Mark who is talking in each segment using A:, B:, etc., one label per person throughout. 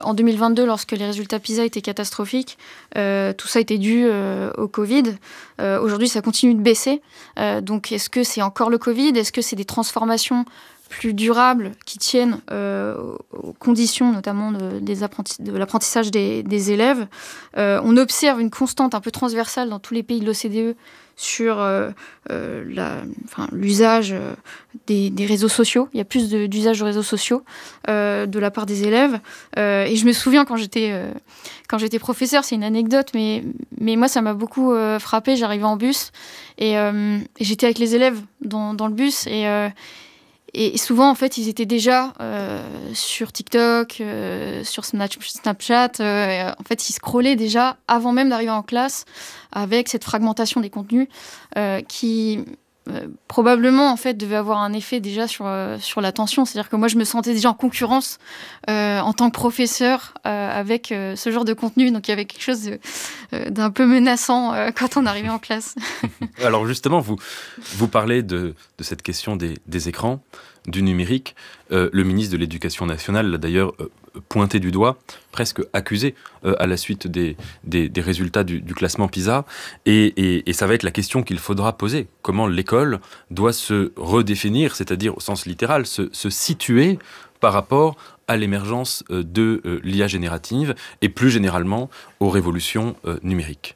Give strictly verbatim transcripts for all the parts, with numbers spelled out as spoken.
A: En deux mille vingt-deux, lorsque les résultats PISA étaient catastrophiques, euh, tout ça était dû euh, au Covid. Euh, aujourd'hui, ça continue de baisser. Euh, donc, est-ce que c'est encore le Covid ? Est-ce que c'est des transformations plus durables qui tiennent euh, aux conditions, notamment de, des apprentis, de l'apprentissage des, des élèves ? euh, On observe une constante un peu transversale dans tous les pays de l'O C D E sur euh, euh, la, enfin, l'usage euh, des, des réseaux sociaux. Il y a plus de, d'usage de réseaux sociaux euh, de la part des élèves. Euh, et je me souviens quand j'étais, euh, quand j'étais professeure, c'est une anecdote, mais, mais moi ça m'a beaucoup euh, frappée. J'arrivais en bus et, euh, et j'étais avec les élèves dans, dans le bus et... Euh, Et souvent, en fait, ils étaient déjà euh, sur TikTok, euh, sur Snapchat. Euh, en fait, ils scrollaient déjà avant même d'arriver en classe avec cette fragmentation des contenus euh, qui euh, probablement en fait devait avoir un effet déjà sur euh, sur l'attention. C'est-à-dire que moi, je me sentais déjà en concurrence euh, en tant que professeur euh, avec euh, ce genre de contenu. Donc, il y avait quelque chose de, euh, d'un peu menaçant euh, quand on arrivait en classe.
B: Alors justement, vous, vous parlez de, de cette question des, des écrans, du numérique. Euh, le ministre de l'Éducation nationale l'a d'ailleurs euh, pointé du doigt, presque accusé euh, à la suite des, des, des résultats du, du classement PISA. Et, et, et ça va être la question qu'il faudra poser. Comment l'école doit se redéfinir, c'est-à-dire au sens littéral, se, se situer par rapport à l'émergence euh, de euh, l'I A générative et plus généralement aux révolutions euh, numériques.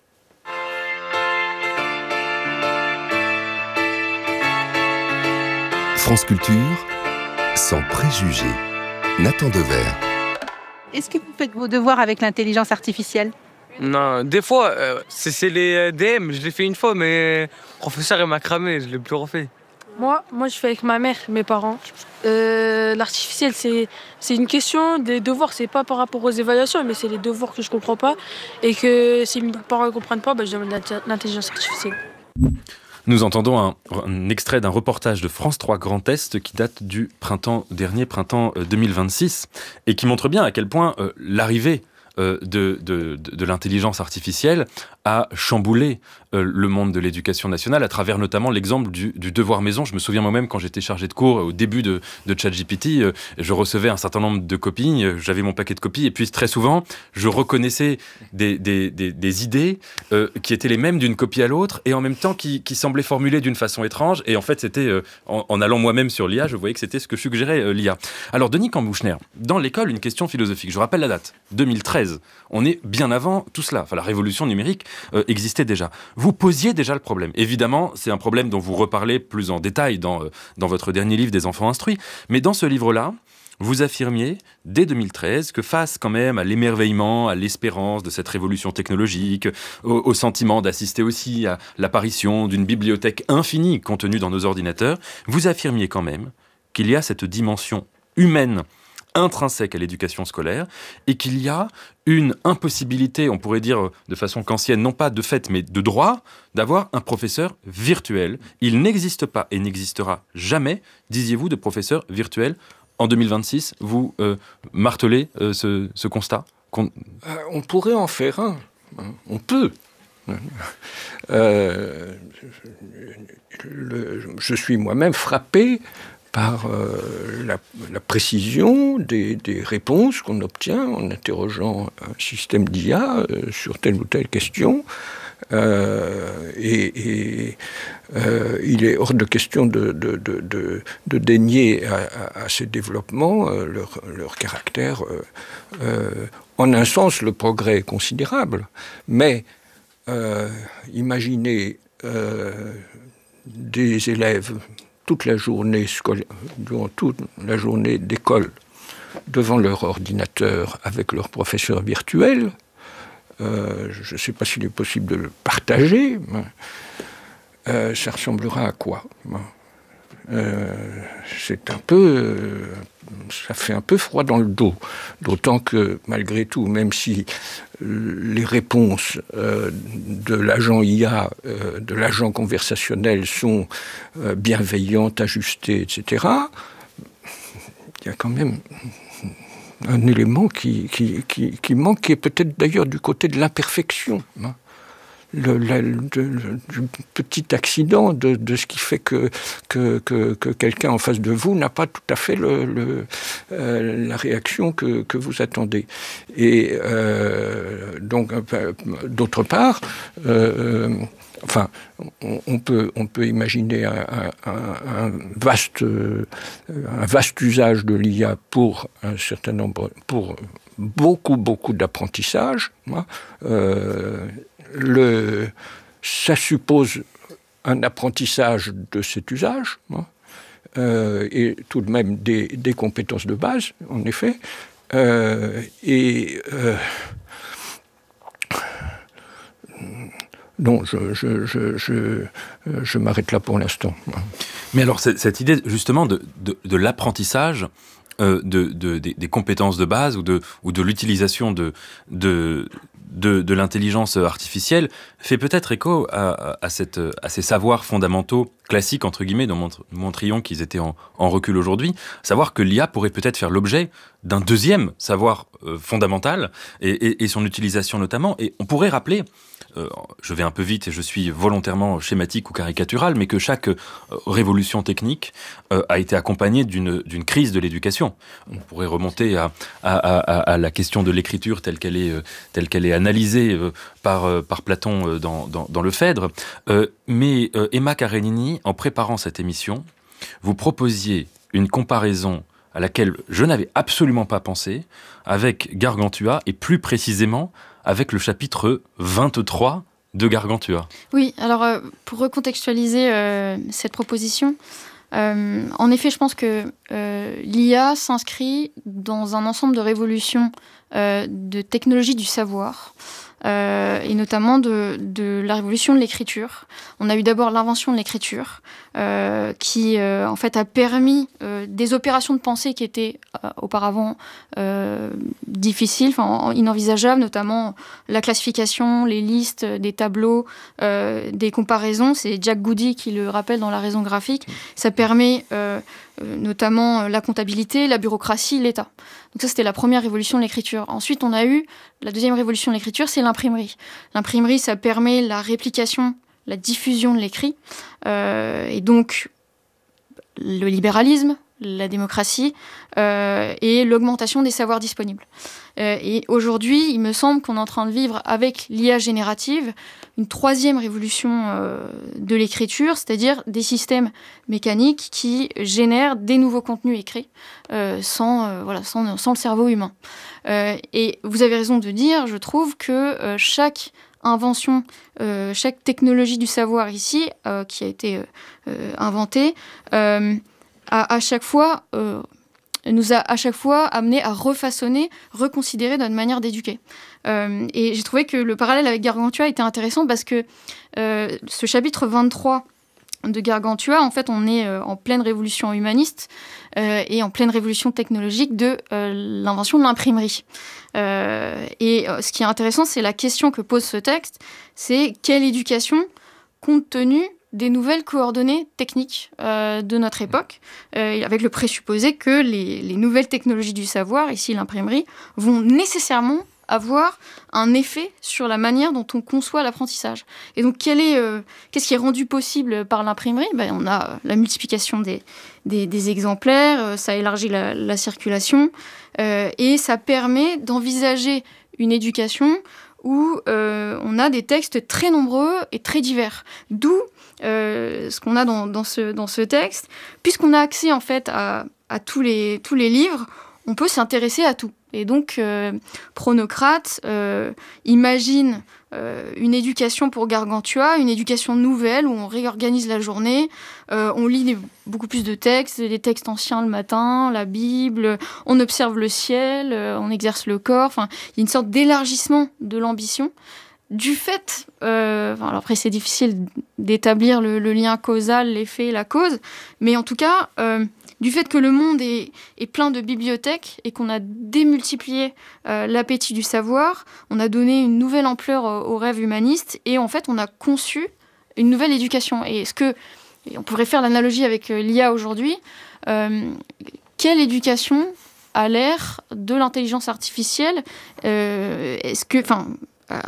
C: France Culture, sans préjugés. Nathan Dever.
D: Est-ce que vous faites vos devoirs avec l'intelligence artificielle ?
E: Non, des fois, euh, c'est, c'est les D M, je l'ai fait une fois, mais le professeur il m'a cramé, je l'ai plus refait.
F: Moi, moi, je fais avec ma mère, mes parents. Euh, l'artificiel, c'est, c'est une question des devoirs, c'est pas par rapport aux évaluations, mais c'est les devoirs que je comprends pas. Et que si mes parents ne comprennent pas, bah, je demande l'intelligence artificielle.
B: Nous entendons un, un extrait d'un reportage de France trois Grand Est qui date du printemps dernier, printemps deux mille vingt-six, et qui montre bien à quel point euh, l'arrivée euh, de, de, de, de l'intelligence artificielle a chamboulé euh, le monde de l'éducation nationale à travers notamment l'exemple du, du devoir maison. Je me souviens moi-même quand j'étais chargé de cours au début de, de ChatGPT, euh, je recevais un certain nombre de copies, euh, j'avais mon paquet de copies et puis très souvent je reconnaissais des, des, des, des idées euh, qui étaient les mêmes d'une copie à l'autre et en même temps qui, qui semblaient formulées d'une façon étrange et en fait c'était euh, en, en allant moi-même sur l'I A, je voyais que c'était ce que suggérait euh, l'I A. Alors Denis Cambouchner, dans l'école, une question philosophique, je rappelle la date, deux mille treize, on est bien avant tout cela, enfin la révolution numérique Euh, existait déjà. Vous posiez déjà le problème. Évidemment, c'est un problème dont vous reparlez plus en détail dans, euh, dans votre dernier livre des enfants instruits. Mais dans ce livre-là, vous affirmiez, dès deux mille treize, que face quand même à l'émerveillement, à l'espérance de cette révolution technologique, au, au sentiment d'assister aussi à l'apparition d'une bibliothèque infinie contenue dans nos ordinateurs, vous affirmiez quand même qu'il y a cette dimension humaine intrinsèque à l'éducation scolaire et qu'il y a une impossibilité, on pourrait dire de façon kantienne, non pas de fait mais de droit, d'avoir un professeur virtuel. Il n'existe pas et n'existera jamais, disiez-vous, de professeur virtuel. En deux mille vingt-six, vous euh, martelez euh, ce, ce constat qu'on...
G: euh, On pourrait en faire un. On peut. Euh, le, je suis moi-même frappé par euh, la, la précision des, des réponses qu'on obtient en interrogeant un système d'I A euh, sur telle ou telle question. Euh, et et euh, il est hors de question de, de, de, de, de dénier à, à, à ces développements euh, leur, leur caractère. Euh, euh, en un sens, le progrès est considérable, mais euh, imaginez euh, des élèves toute la journée scolaire, durant toute la journée d'école, devant leur ordinateur avec leur professeur virtuel. Euh, je ne sais pas s'il est possible de le partager. Mais, euh, ça ressemblera à quoi ? euh, C'est un peu... Euh, ça fait un peu froid dans le dos. D'autant que, malgré tout, même si les réponses euh, de l'agent I A, euh, de l'agent conversationnel sont euh, bienveillantes, ajustées, et cetera, il y a quand même un élément qui, qui, qui, qui manque, qui est peut-être d'ailleurs du côté de l'imperfection. Hein. le, le, le, le, le petit accident de, de ce qui fait que, que, que, que quelqu'un en face de vous n'a pas tout à fait le, le, euh, la réaction que, que vous attendez. Et euh, donc, euh, d'autre part, euh, enfin, on, on, peut, on peut imaginer un, un, un, vaste, un vaste usage de l'I A pour un certain nombre, pour beaucoup, beaucoup d'apprentissage. Euh, le, ça suppose un apprentissage de cet usage, euh, et tout de même des, des compétences de base, en effet. Euh, et euh, non, je, je, je, je, je m'arrête là pour l'instant.
B: Mais alors, cette idée justement de, de, de l'apprentissage, euh, de, de, des, des compétences de base ou de, ou de l'utilisation de, de, de, de l'intelligence artificielle fait peut-être écho à, à, cette, à ces savoirs fondamentaux classiques, entre guillemets, dont nous montrions qu'ils étaient en, en recul aujourd'hui. Savoir que l'I A pourrait peut-être faire l'objet d'un deuxième savoir euh, fondamental et, et, et son utilisation notamment. Et on pourrait rappeler, euh, je vais un peu vite et je suis volontairement schématique ou caricatural, mais que chaque euh, révolution technique euh, a été accompagnée d'une, d'une crise de l'éducation. On pourrait remonter à, à, à, à la question de l'écriture telle qu'elle est, euh, telle qu'elle est analysée euh, par, euh, par Platon euh, dans, dans, dans le Phèdre. Euh, mais euh, Emma Karenini, en préparant cette émission, vous proposiez une comparaison à laquelle je n'avais absolument pas pensé, avec Gargantua, et plus précisément avec le chapitre vingt-trois de Gargantua.
A: Oui, alors euh, pour recontextualiser euh, cette proposition, euh, en effet, je pense que euh, l'I A s'inscrit dans un ensemble de révolutions euh, de technologie du savoir, Euh, et notamment de, de la révolution de l'écriture. On a eu d'abord l'invention de l'écriture, euh, qui euh, en fait a permis euh, des opérations de pensée qui étaient euh, auparavant euh, difficiles, enfin inenvisageables, notamment la classification, les listes, des tableaux, euh, des comparaisons. C'est Jack Goody qui le rappelle dans La raison graphique. Ça permet euh, euh, notamment la comptabilité, la bureaucratie, l'État. Donc ça, c'était la première révolution de l'écriture. Ensuite, on a eu la deuxième révolution de l'écriture, c'est l'imprimerie. L'imprimerie, ça permet la réplication, la diffusion de l'écrit, euh, et donc le libéralisme, la démocratie euh, et l'augmentation des savoirs disponibles. Euh, et aujourd'hui, il me semble qu'on est en train de vivre avec l'I A générative une troisième révolution euh, de l'écriture, c'est-à-dire des systèmes mécaniques qui génèrent des nouveaux contenus écrits euh, sans, euh, voilà, sans, sans le cerveau humain. Euh, et vous avez raison de dire, je trouve, que euh, chaque invention, euh, chaque technologie du savoir ici, euh, qui a été euh, inventée, euh, a à chaque fois... Euh, nous a à chaque fois amené à refaçonner, reconsidérer notre manière d'éduquer. Euh, et j'ai trouvé que le parallèle avec Gargantua était intéressant parce que euh, ce chapitre vingt-trois de Gargantua, en fait, on est euh, en pleine révolution humaniste euh, et en pleine révolution technologique de euh, l'invention de l'imprimerie. Euh, et euh, ce qui est intéressant, c'est la question que pose ce texte, c'est quelle éducation compte tenu des nouvelles coordonnées techniques euh, de notre époque, euh, avec le présupposé que les, les nouvelles technologies du savoir, ici l'imprimerie, vont nécessairement avoir un effet sur la manière dont on conçoit l'apprentissage. Et donc, quel est, euh, qu'est-ce qui est rendu possible par l'imprimerie ? Ben, on a la multiplication des, des, des exemplaires, euh, ça élargit la, la circulation, euh, et ça permet d'envisager une éducation où euh, on a des textes très nombreux et très divers. D'où euh, ce qu'on a dans, dans, ce, dans ce texte. Puisqu'on a accès en fait à, à tous, les, tous les livres, on peut s'intéresser à tout. Et donc, euh, Pronocrate euh, imagine euh, une éducation pour Gargantua, une éducation nouvelle où on réorganise la journée, euh, on lit des, beaucoup plus de textes, des textes anciens le matin, la Bible, on observe le ciel, euh, on exerce le corps. Enfin, il y a une sorte d'élargissement de l'ambition. Du fait, euh, enfin, alors après c'est difficile d'établir le, le lien causal, l'effet, la cause, mais en tout cas, euh, du fait que le monde est, est plein de bibliothèques et qu'on a démultiplié euh, l'appétit du savoir, on a donné une nouvelle ampleur euh, au rêve humaniste et en fait on a conçu une nouvelle éducation. Et ce que, et on pourrait faire l'analogie avec euh, l'I A aujourd'hui, euh, quelle éducation a l'air de l'intelligence artificielle euh, Est-ce que, enfin, euh,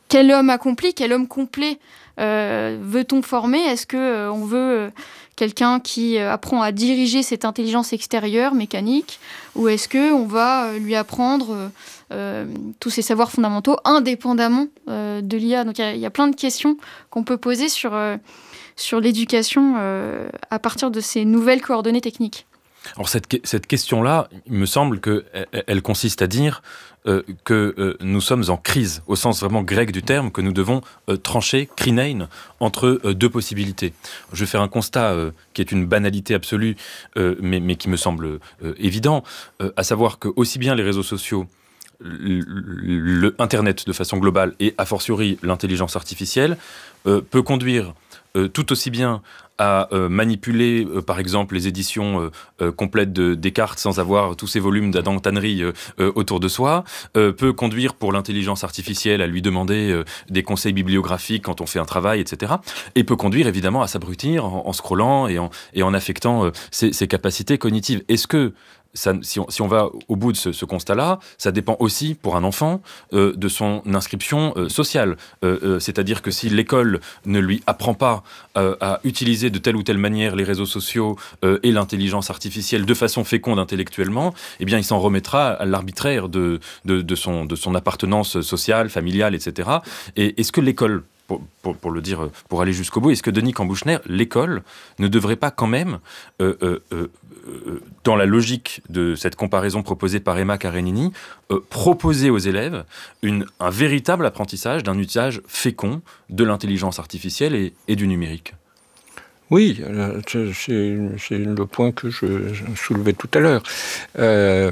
A: quel homme accompli, quel homme complet euh, veut-on former? Est-ce qu'on euh, veut euh, quelqu'un qui euh, apprend à diriger cette intelligence extérieure, mécanique, ou est-ce qu'on va euh, lui apprendre euh, euh, tous ces savoirs fondamentaux indépendamment euh, de l'I A? Donc il y, y a plein de questions qu'on peut poser sur, euh, sur l'éducation euh, à partir de ces nouvelles coordonnées techniques.
B: Alors cette, cette question-là, il me semble qu'elle elle consiste à dire euh, que euh, nous sommes en crise, au sens vraiment grec du terme, que nous devons euh, trancher, krinein, entre euh, deux possibilités. Je vais faire un constat euh, qui est une banalité absolue, euh, mais, mais qui me semble euh, évident, euh, à savoir que aussi bien les réseaux sociaux, le, le Internet de façon globale et a fortiori l'intelligence artificielle euh, peut conduire euh, tout aussi bien à euh, manipuler, euh, par exemple, les éditions euh, euh, complètes de Descartes sans avoir tous ces volumes d'Adam Tannery euh, euh, autour de soi, euh, peut conduire pour l'intelligence artificielle à lui demander euh, des conseils bibliographiques quand on fait un travail, et cetera. Et peut conduire évidemment à s'abrutir en, en scrollant et en, et en affectant euh, ses, ses capacités cognitives. Est-ce que Ça, si, on, si on va au bout de ce, ce constat-là, ça dépend aussi pour un enfant euh, de son inscription euh, sociale. Euh, euh, c'est-à-dire que si l'école ne lui apprend pas euh, à utiliser de telle ou telle manière les réseaux sociaux euh, et l'intelligence artificielle de façon féconde intellectuellement, eh bien il s'en remettra à l'arbitraire de, de, de, son, de son appartenance sociale, familiale, et cetera. Et est-ce que l'école, Pour, pour, pour le dire, pour aller jusqu'au bout, est-ce que Denis Cambouchner, l'école, ne devrait pas quand même, euh, euh, euh, dans la logique de cette comparaison proposée par Emma Karenini, euh, proposer aux élèves une, un véritable apprentissage d'un usage fécond de l'intelligence artificielle et, et du numérique?
G: Oui, c'est, c'est le point que je soulevais tout à l'heure. Euh,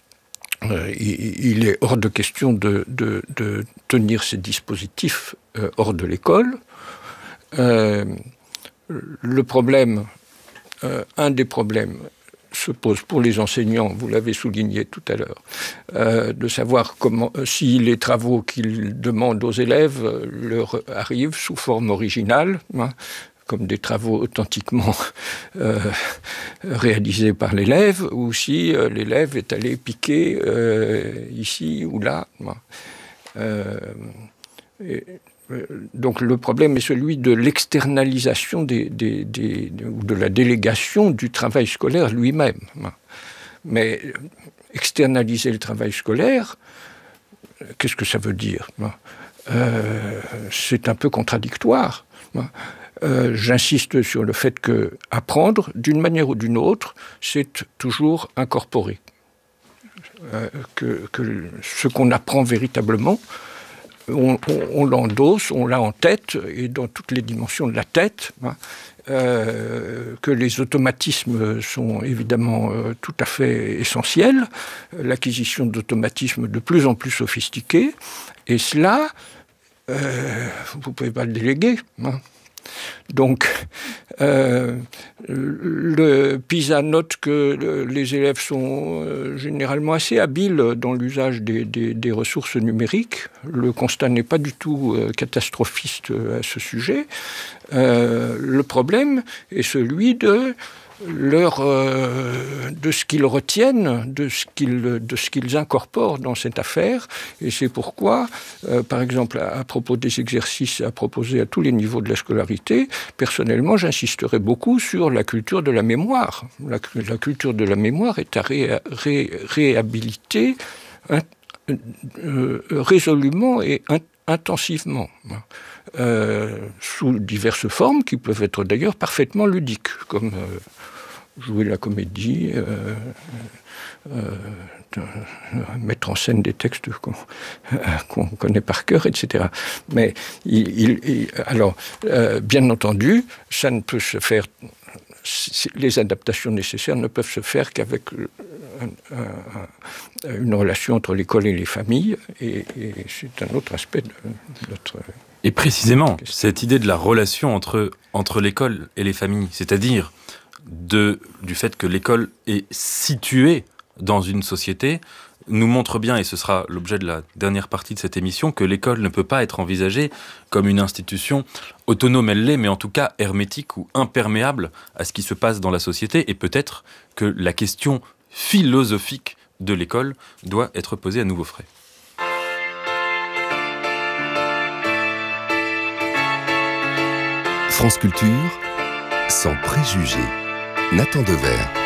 G: Il est hors de question de, de, de tenir ces dispositifs euh, hors de l'école. Euh, le problème, euh, un des problèmes se pose pour les enseignants, vous l'avez souligné tout à l'heure, euh, de savoir comment, si les travaux qu'ils demandent aux élèves leur arrivent sous forme originale, hein, comme des travaux authentiquement euh, réalisés par l'élève, ou si euh, l'élève est allé piquer euh, ici ou là. Euh, et, euh, donc le problème est celui de l'externalisation des, des, des, de, ou de la délégation du travail scolaire lui-même. Mais externaliser le travail scolaire, qu'est-ce que ça veut dire? euh, C'est un peu contradictoire. Euh, j'insiste sur le fait que apprendre, d'une manière ou d'une autre, c'est toujours incorporé. Euh, que, que ce qu'on apprend véritablement, on, on, on l'endosse, on l'a en tête, et dans toutes les dimensions de la tête, hein, euh, que les automatismes sont évidemment euh, tout à fait essentiels, l'acquisition d'automatismes de plus en plus sophistiqués, et cela, euh, vous ne pouvez pas le déléguer, hein. Donc, euh, le PISA note que le, les élèves sont euh, généralement assez habiles dans l'usage des, des, des ressources numériques. Le constat n'est pas du tout euh, catastrophiste à ce sujet. Euh, le problème est celui de leur, euh, de ce qu'ils retiennent, de ce qu'ils, de ce qu'ils incorporent dans cette affaire. Et c'est pourquoi, euh, par exemple, à, à propos des exercices à proposer à tous les niveaux de la scolarité, personnellement, j'insisterai beaucoup sur la culture de la mémoire. La, la culture de la mémoire est à ré, ré, réhabiliter hein, euh, résolument et in, intensivement. Euh, sous diverses formes qui peuvent être d'ailleurs parfaitement ludiques, comme euh, jouer la comédie, euh, euh, euh, mettre en scène des textes qu'on, euh, qu'on connaît par cœur, et cetera. Mais il, il, il, alors, euh, bien entendu, ça ne peut se faire. Les adaptations nécessaires ne peuvent se faire qu'avec un, un, une relation entre l'école et les familles, et, et c'est un autre aspect de notre.
B: Et précisément, cette idée de la relation entre, entre l'école et les familles, c'est-à-dire de, du fait que l'école est située dans une société, nous montre bien, et ce sera l'objet de la dernière partie de cette émission, que l'école ne peut pas être envisagée comme une institution autonome, elle l'est, mais en tout cas hermétique ou imperméable à ce qui se passe dans la société, et peut-être que la question philosophique de l'école doit être posée à nouveau frais.
C: France Culture, sans préjugés. Nathan Dever.